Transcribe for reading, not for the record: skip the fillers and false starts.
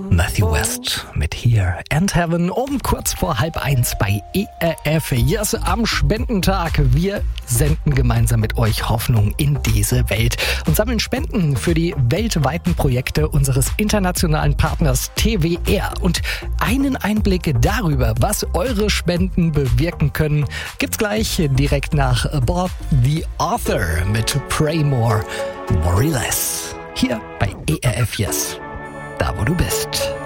Matthew West mit Here and Heaven um kurz vor 12:30 bei ERF. Yes, am Spendentag. Wir senden gemeinsam mit euch Hoffnung in diese Welt und sammeln Spenden für die weltweiten Projekte unseres internationalen Partners TWR. Und einen Einblick darüber, was eure Spenden bewirken können, gibt's gleich direkt nach Bob the Author mit Pray More, Worry Less. Hier bei ERF Yes. Da, wo du bist.